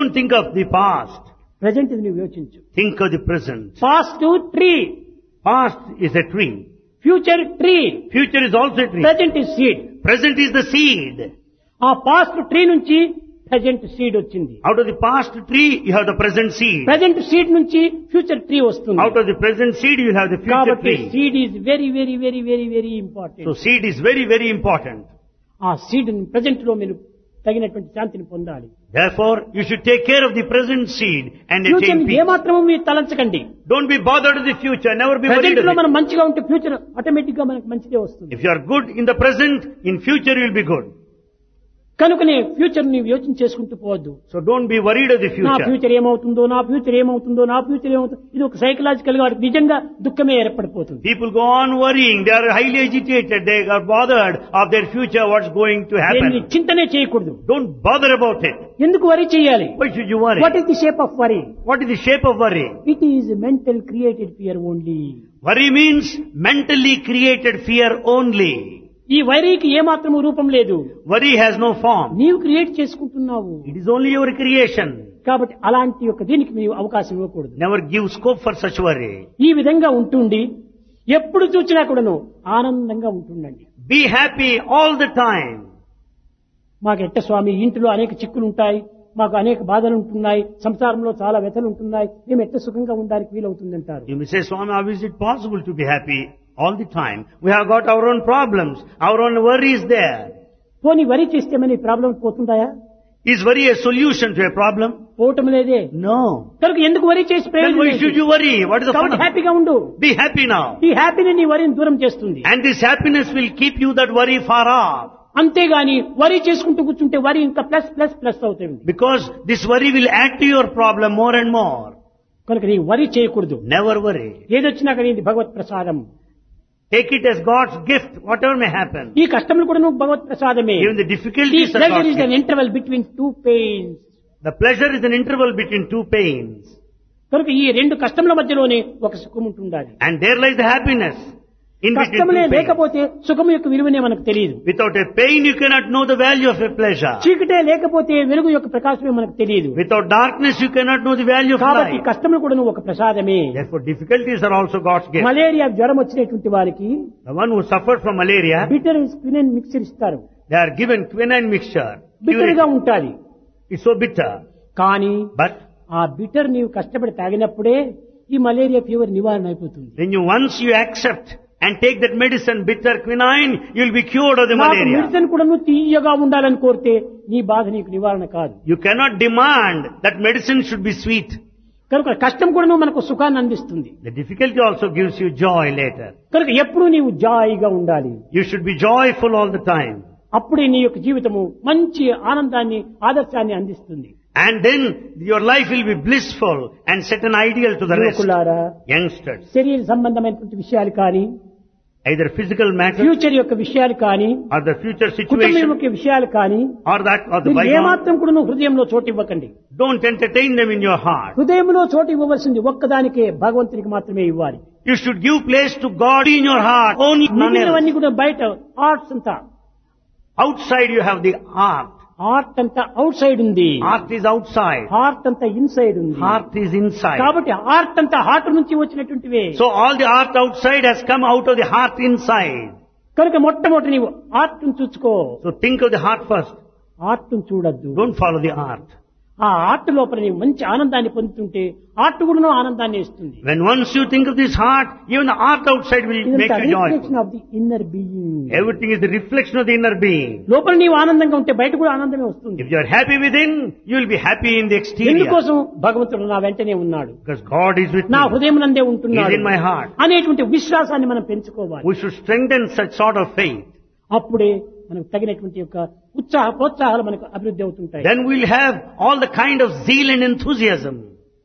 Don't think of the past. Present ఇది నువ్వు యోచించు. Think of the present. Past tree, Past is a tree. Future tree, Future is also a tree. Present is seed. Present is the seed. ఆ past tree నుంచి present seed వచ్చింది. Out of the past tree, you have the present seed. Present seed నుంచి future tree వస్తుంది. Out of the present seed, you have the future కాబట్టి tree. Seed is very very very very very important. So seed is very, very important. ఆ seed present లో మీరు తగినటువంటి శాంతిని పొందాలి. Therefore, you should take care of the present seed and future attain peace. ఏమాత్రము మీరు తలంచకండి. Don't be bothered with the future. Never be worried present లో of మనం it. మంచిగా ఉంటే ఫ్యూచర్ ఆటోమేటిక్ గా మనకు మంచిదే వస్తుంది. If you are good in the present, in future you will be good. కనుకనే ఫ్యూచర్ నీవు యోచన చేసుకుంటూ పోవద్దు. So don't be worried of the నా future. ఫ్యూచర్ ఏమవుతుందో, నా ఫ్యూచర్ ఏమవుతుందో, నా ఫ్యూచర్ ఏమవుతుందో, ఇది ఒక సైకలాజికల్ గా వాడికి నిజంగా దుఃఖమే ఏర్పడిపోతుంది. People go on worrying. They are highly agitated. They are bothered of their future, what's going to దీన్ని happen. చింతనే చేయకూడదు. Don't bother about it. ఎందుకు వరీ చేయాలి? Why should you worry? What is the shape of worry? What is the shape of worry? It is mental created fear only. Worry means mentally created fear only. ఈ వరీకి ఏమాత్రము రూపం లేదు. Worry has no form. నీవు create చేసుకుంటున్నావు. It is only your creation. కాబట్టి అలాంటి ఒక దీనికి నీవు అవకాశం ఇవ్వకూడదు. Never give scope for such worry. ఈ విధంగా ఉంటుండి ఎప్పుడు చూసినా కూడాను ఆనందంగా ఉంటుండండి. Be happy all the time. మాకు ఎట్ట స్వామి ఇంటిలో అనేక చిక్కులు ఉంటాయి, మాకు అనేక బాధలు ఉంటున్నాయి, సంసారంలో చాలా వ్యథలు ఉంటున్నాయి, మేము ఎట్ట సుఖంగా ఉండడానికి వీలవుతుందంటారు. You may say, Swami, how is it possible to be happy all the time? We have got our own problems, our own worries there. పోనీ వరి చేస్తే మన problem పోతుంటాయా? Is worry a solution to a problem? పోవటం లేదే. No. కనుక ఎందుకు వరి చేసి Then why should ప్రయోజనం? you worry? What is the fun of it? హ్యాపీగా ఉండు. Be happy now. ఈ హ్యాపీని నీ వరిని దూరం చేస్తుంది. And this happiness will keep you that worry far off. అంతేగాని వరి చేసుకుంటూ కూర్చుంటే వరి ఇంకా ప్లస్ ప్లస్ ప్లస్ అవుతుంది. Because this worry will add to your problem more and more. కనుక నీ వరి చేయకూడదు. Never worry. ఏదొచ్చినా కానీ ఇది భగవత్ ప్రసాదం. Take it as God's gift, whatever may happen. ఈ కష్టములు కూడా నువ్వు భగవత్ ప్రసాదమే. Even the difficulties are pleasure God's is an gift. Interval between two pains. The pleasure is an interval between two pains. కనుక ఈ రెండు కష్టముల మధ్యలోనే ఒక సుఖం ఉంటుండాలి. And there lies the happiness. In between కష్టములే two pains. లేకపోతే సుఖం యొక్క విలువనే మనకు తెలియదు. Without a pain, you cannot know the value of a pleasure. చీకటే లేకపోతే వెలుగు యొక్క ప్రకాశమే మనకు తెలియదు. Without darkness, you cannot know the value of కాబట్టి light. కష్టములు కూడా ఒక ప్రసాదమే. Therefore, difficulties are also God's gift. Malaria జ్వరం వచ్చినటువంటి వారికి The one who suffered from malaria, bitter quinine mixture ఇస్తారు. they are given quinine mixture. Bitter గా ఉంటాది. It's so bitter. కానీ But ఆ బిటర్ నీవు కష్టపడి తాగినప్పుడే ఈ మలేరియా ఫీవర్ నివారణ అయిపోతుంది. once you accept and take that medicine, bitter quinine, you will be cured of the నాకు malaria. మెడిసిన్ కూడా నువ్వు తీయగా ఉండాలని కోరితే నీ బాధ నీకు నివారణ కాదు. You cannot demand that medicine should be sweet. కనుక కష్టం కూడా నువ్వు మనకు సుఖాన్ని అందిస్తుంది. The difficulty also gives you joy later. కనుక ఎప్పుడు నీవు జాయిగా ఉండాలి. You should be joyful all the time. అప్పుడే నీ యొక్క జీవితము మంచి ఆనందాన్ని ఆదర్శాన్ని అందిస్తుంది. And then your life will be blissful and set an ideal to the rest. యువకులారా, Youngsters, శరీర సంబంధమైనటువంటి విషయాలు కానీ, either physical matters ఫ్యూచర్ యొక్క విషయాలు కానీ, or the future కుటుంబం situation యొక్క విషయాలు కానీ, or that or the మీరు bygone, ఏమాత్రం కూడా నువ్వు హృదయంలో చోటు ఇవ్వకండి. don't entertain them in your heart. హృదయంలో చోటు ఇవ్వవలసింది ఒక్కదానికే, భగవంతునికి మాత్రమే ఇవ్వాలి. You should give place to God in your heart, only none else. మిగిలినవన్నీ కూడా బయట ఆర్ట్స్ అంతా. Outside you have the art. Art అంతా అవుట్ సైడ్ ఉంది, Art is outside. హార్ట్ అంతా ఇన్సైడ్ ఉంది. Heart is inside. కాబట్టి ఆర్ట్ అంతా హార్ట్ నుంచి వచ్చినటువంటివే. So all the art outside has come out of the heart inside. కనుక మొట్టమొదటి నీవు ఆర్ట్ చూసుకో. So think of the heart first. Art చూడద్దు. Don't follow the art. ఆ ఆర్ట్ లోపల నీవు మంచి ఆనందాన్ని పొందుతుంటే ఆర్ట్ కూడా ఆనందాన్ని ఇస్తుంది. When once you think of this heart, even the art outside will make ఇదంతా you reflection joyful. Of the inner being. Everything is the reflection of the inner being. లోపల నీవు ఆనందంగా ఉంటే బయట కూడా ఆనందమే వస్తుంది. If you are happy within, you will be happy in the exterior. ఎందుకోసం భగవంతుడు నా వెంటనే ఉన్నాడు, Because God is with నా me. హృదయం నందే He is ఉంటున్నాడు in my heart. అనేటువంటి విశ్వాసాన్ని మనం పెంచుకోవాలి. We should strengthen such sort of faith. అప్పుడే మనకు తగినటువంటి యొక్క ఉత్సాహ ప్రోత్సాహాలు మనకు అభివృద్ధి అవుతుంటాయి. Then we will have all the kind of zeal and enthusiasm.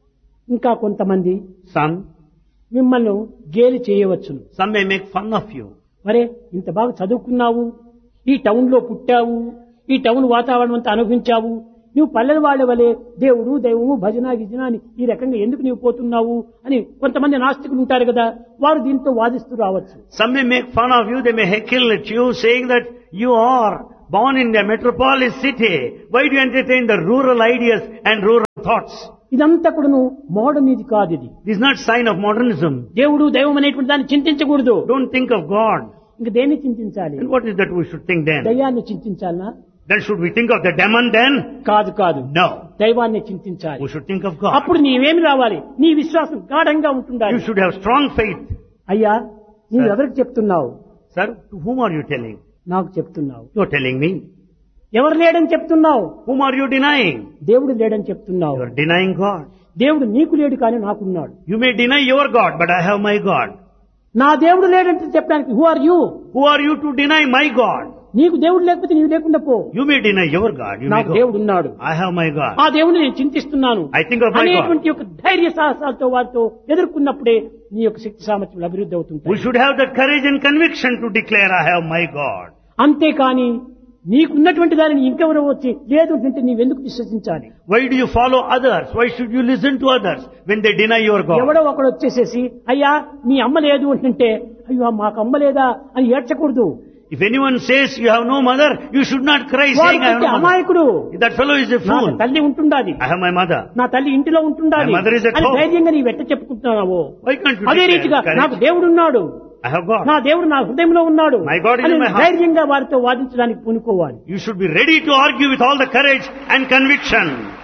ఇంకా కొంతమంది Some మిమ్మల్ని గేలి చేయవచ్చును. may make fun of you. మరే ఇంత బాగా చదువుకున్నావు, ఈ టౌన్ లో పుట్టావు, ఈ టౌన్ వాతావరణం అంతా అనుభవించావు, నువ్వు పల్లెల వాళ్ళ వలె దేవుడు దైవము భజన గిజన అని ఈ రకంగా ఎందుకు నీవు పోతున్నావు అని కొంతమంది నాస్తికులు ఉంటారు కదా, వారు దీంతో వాదిస్తూ రావచ్చు. Some may make fun of you, they may heckle at you, saying that you are born in the metropolis city. Why do you entertain the rural ideas and rural thoughts. ఇదంతా కూడాను మోడర్న్ ఇది కాదు. ఇది This is not sign of modernism. దేవుడు దైవం అనేటువంటి దాన్ని చింతించకూడదు. Don't think of God. ఇంక దేన్ని చింతించాలి? And what is that we should think then? దయ్యాన్ని చింతించాలనా? Then should we think of the demon then? కాదు కాదు, No. దైవాన్ని చింతించాలి. We should think of God. అప్పుడు నీవేమి రావాలి? నీ విశ్వాసం గాఢంగా ఉంటుండాలి. You should have strong faith. అయ్యా, నీవు ఎవరికి చెప్తున్నావు? Sir, to whom are you telling? నాకు చెప్తున్నావు. You are telling me. ఎవరు లేడని చెప్తున్నావు? Whom are you denying? దేవుడు లేడని చెప్తున్నావు. You are denying God. దేవుడు నీకు లేడు కానీ నాకున్నాడు. You may deny your God, but I have my God. నా దేవుడు లేడంటే చెప్పడానికి who are you? Who are you to deny my God? నీకు దేవుడు లేకపోతే నీవు లేకుండా పో. You may deny your God. You may నాకు go. దేవుడు ఉన్నాడు, I have my God. ఆ దేవుడిని నేను చింతిస్తున్నాను I think of my God. అనేటువంటి ఒక ధైర్య సాహసాలతో వారితో ఎదుర్కొన్నప్పుడే నీ యొక్క శక్తి సామర్థ్యాలు అభివృద్ధి We అవుతుంటాయి. should have the courage and conviction to declare I have my God. అంతేకాని నీకున్నటువంటి దానిని ఇంకెవరో వచ్చి లేదు అంటే నీవెందుకు విశ్వసించాలి? Why do you follow others? Why should you listen to others when they deny your God? ఎవడో ఒకడు వచ్చేసేసి అయ్యా మీ అమ్మ లేదు అంటే అయ్యో మాకు అమ్మ లేదా అని ఏడ్చకూడదు. If anyone says you have no mother, you should not cry saying I have no mother. అమాయకుడు. That fellow is a నా fool. తల్లి ఉంటుండాది, I have my mother. నా తల్లి ఇంటిలో ఉంటుండాలి My mother is at అని home. ధైర్యంగా నీ వెంట చెప్పుకుంటున్నావో, Why can't you అదే declare రీతిగా courage? నాకు దేవుడున్నాడు, I have God. నా దేవుడు నా హృదయంలో ఉన్నాడు My God is అని in my heart. ధైర్యంగా వారితో వాదించడానికి పూనుకోవాలి. You should be ready to argue with all the courage and conviction.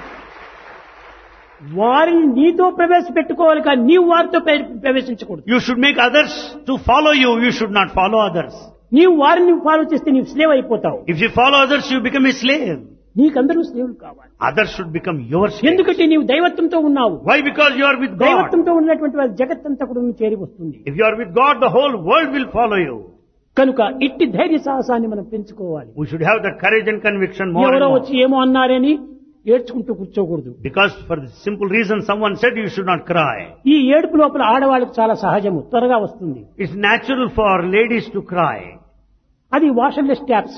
వారిని నీతో ప్రవేశపెట్టుకోవాలి కానీ నీవు వారితో ప్రవేశించకూడదు. You should make others to follow you. You should not follow others. నీవు వారిని ఫాలో చేస్తే నీవు స్లేవ్ అయిపోతావు. If you follow others, you become a slave. నీకందరూ స్లేవులు కావాలి. Others should become your slave. ఎందుకంటే నీవు దైవత్వంతో ఉన్నావు. Why? Because you are with God. దైవత్వంతో ఉన్నటువంటి వారి జగత్తంతా కూడా నువ్వు చేరి వస్తుంది. If you are with God, the whole world will follow you. కనుక ఇట్టి ధైర్య సాహసాన్ని మనం పెంచుకోవాలి. We should have that courage and conviction more and ఎవరో more. వచ్చి ఏమో అన్నారని ఏడ్చుకుంటూ కూర్చోకూడదు. Because for the simple reason someone said you should not cry. ఈ ఏడుపు లోపల ఆడవాళ్ళకు చాలా సహజము, త్వరగా వస్తుంది. It's natural for ladies to cry. అది వాషర్లెస్ taps.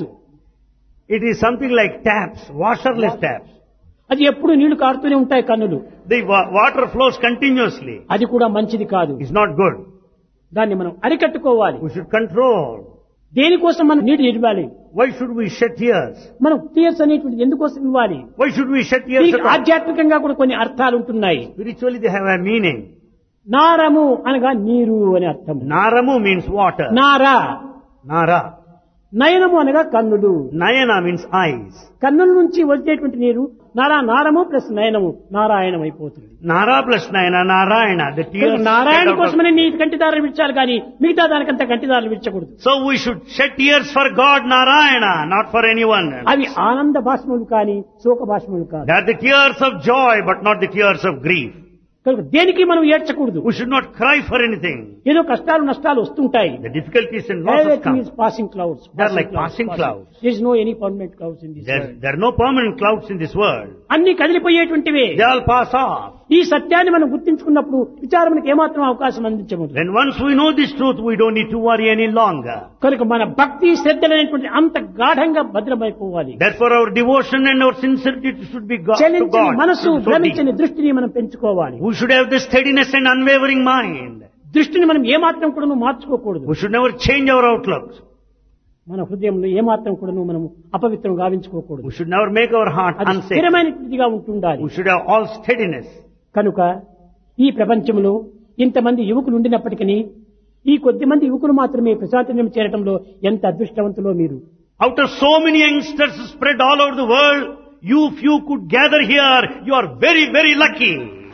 It is something like taps, washerless taps. అది ఎప్పుడు నీళ్లు కారుతూనే ఉంటాయి కన్నులు. The water flows continuously. అది కూడా మంచిది కాదు. It's not good. దాన్ని మనం అరికట్టుకోవాలి. We should control. దేనికోసం మనం నీరు ఇవ్వాలి? Why should we shed tears? మనం టీయర్స్ అనేటువంటి ఎందుకోసం ఇవ్వాలి? Why should we shed tears దీనికి at all? ఆధ్యాత్మికంగా కూడా కొన్ని అర్థాలు ఉంటున్నాయి. Spiritually they have a meaning. నారము అనగా నీరు అని అర్థం. Naramu means water. Nara. Nara. నయనము అనగా కన్నులు. Nayana means eyes. కన్నుల నుంచి వచ్చేటువంటి నీరు నారము ప్లస్ నయనము నారాయణం అయిపోతుంది. Nara plus Nayana, Narayana. The tears. Narayana shed out of- కోసమని నీ కంటిదారులు విడిచాలి కానీ మిగతా దానికంతా కంటిదారులు విడిచకూడదు. So we should shed tears for God, Narayana, not for anyone. అవి ఆనంద భాష్మములు కానీ శోక భాష్మములు కాదు. They are the tears of joy, but not the tears of grief. కనుక దేనికి మనం ఏడ్చకూడదు. We should not cry for anything. ఏదో కష్టాలు నష్టాలు వస్తుంటాయి. The difficulties and losses Everything come. is passing clouds. They are like passing clouds. There is no any permanent clouds in this world. There are no permanent clouds in this world. అన్ని కదిలిపోయేటువంటివే. They all pass off. ఈ సత్యాన్ని మనం గుర్తించుకున్నప్పుడు విచారమునకు ఏమాత్రం అవకాశం అందించము. When once we know this truth, we don't need to worry any longer. కనుక మన భక్తి శ్రద్ధలైనటువంటి అంత గాఢంగా భద్రమైపోవాలి. Therefore our devotion and our sincerity should be God to చలించని God. మనసు, So deep. భ్రమించని దృష్టిని మనం పెంచుకోవాలి. We should have the steadiness and unwavering mind. దృష్టిని మనం ఏమాత్రం కూడా మార్చుకోకూడదు. We should never change our outlook. మన హృదయంలో ఏమాత్రం కూడా మనం అపవిత్రం గావించుకోకూడదు. We should never make our heart అది unsafe. స్థిరమైనటువంటిదిగా ఉంటుండాలి. We should have all steadiness. కనుక ఈ ప్రపంచంలో ఇంతమంది యువకులు ఉండినప్పటికీ ఈ కొద్ది మంది యువకులు మాత్రమే ప్రశాంతం చేరటంలో ఎంత అదృష్టవంతులో మీరు. Out of so many youngsters spread all over the world, you few could gather here. You are very, very lucky.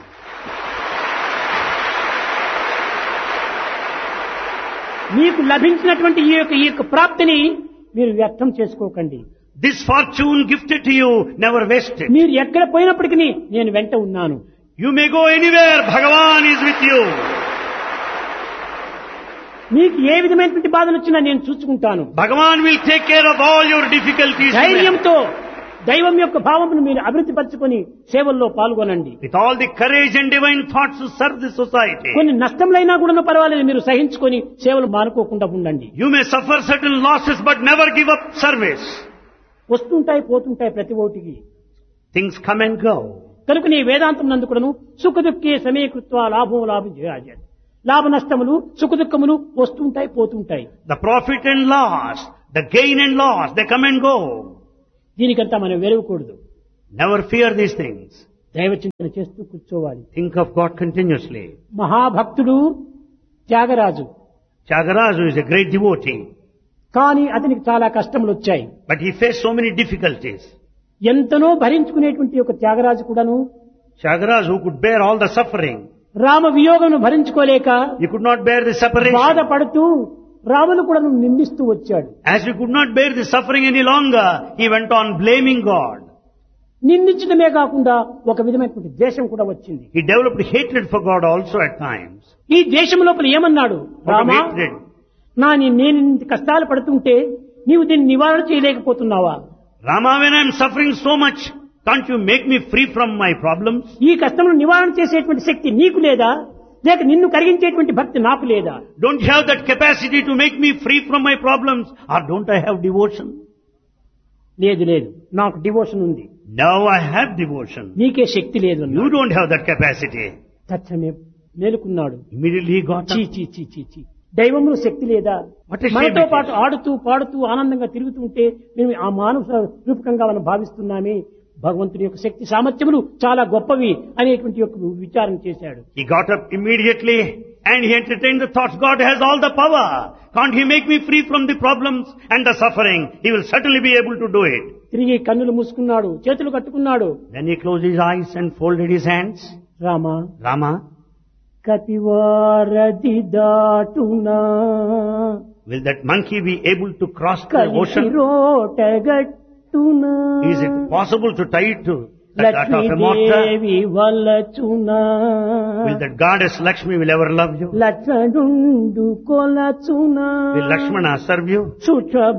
మీకు లభించినటువంటి ఈ యొక్క ప్రాప్తిని మీరు వ్యర్థం చేసుకోకండి. This fortune gifted to you, never waste it. మీరు ఎక్కడ పోయినప్పటికీ నేను వెంట ఉన్నాను. You may go anywhere, Bhagavan is with you. మీకు ఏ విధమైనటువంటి బాధలు వచ్చినా నేను చూసుకుంటాను. Bhagavan will take care of all your difficulties. ధైర్యంతో దైవం యొక్క భావమును మీరు అభివృద్ధి పరచుకొని సేవల్లో పాల్గొనండి. With all the courage and divine thoughts to serve the society. కొన్ని నష్టములైనా కూడా పర్వాలేదు, మీరు సహించుకొని సేవలు మానుకోకుండా ఉండండి. You may suffer certain losses but never give up service. వస్తుంటాయి పోతుంటాయి ప్రతి ఓటికి. Things come and go. కనుక నీ వేదాంతం నందుకును సుఖ దుఃఖే సమీకృత్వ లాభం లాభం చేయాలి. లాభ నష్టములు సుఖ దుఃఖములు వస్తుంటాయి పోతుంటాయి. The profit and loss, the gain and loss, they come and go. దీనికంతా మనం వెరవకూడదు. Never fear these things. దైవచింతన చేస్తూ కూర్చోవాలి. Think of God continuously. మహాభక్తుడు Tyagaraju. Tyagaraja is a great devotee, కానీ అతనికి చాలా కష్టములు వచ్చాయి. but he faced so many difficulties. ఎంతనో భరించుకునేటువంటి ఒక త్యాగరాజు కూడాను Tyagaraja, who could bear all the suffering, Rama వియోగమును భరించుకోలేక he could not bear the separation. బాధపడుతూ రామును కూడా నిందిస్తూ వచ్చాడు. As he could not bear the suffering any longer, he went on blaming God. నిందించడమే కాకుండా ఒక విధమైనటువంటి ద్వేషం కూడా వచ్చింది. He developed hatred for God also at times. ఈ ద్వేషం లోపల ఏమన్నాడు? Out of Rama, hatred. నేను ఇంత కష్టాలు పడుతుంటే నీవు దీన్ని నివారణ చేయలేకపోతున్నావా? Rama, when I am suffering so much, can't you make me free from my problems? ఈ కష్టమును నివారణ చేసేటువంటి శక్తి నీకు లేదా? లేక నిన్ను కరిగించేటువంటి భక్తి నాకు లేదా? Don't you have that capacity to make me free from my problems? Or don't I have devotion? లేదు లేదు, నాకు డివోషన్ ఉంది. Now I have devotion. నీకే శక్తి లేదు. You don't have that capacity. తక్షణమే మేలుకున్నాడు. Immediately he got చీ up. చీ చీ చీ చీ, దైవమును శక్తి లేదా? What a shame మనతో it is. పాటు ఆడుతూ పాడుతూ ఆనందంగా తిరుగుతూ ఉంటే మేము ఆ మానవ రూపకంగా మనం భావిస్తున్నామే. భగవంతుని యొక్క శక్తి సామర్థ్యములు చాలా గొప్పవి అనేటువంటి యొక్క విచారం చేశాడు. He got up immediately and he entertained the thoughts, God has all the power. Can't he make me free from the problems and the suffering? He will certainly be able to do it. తిరిగి కన్నులు మూసుకున్నాడు, చేతులు కట్టుకున్నాడు. Then he closed his eyes and folded his hands. Rama, Rama, కతివారది దాటునా will that monkey be able to cross the కలిసి ocean? రోటగట్టునా Is it possible to tie it to the gut of a mortar? Lakshmidevi వలచునా Will that goddess Lakshmi will ever love you? లక్ష్మణుండు కొలచునా Will Lakshmana serve you? సుఖ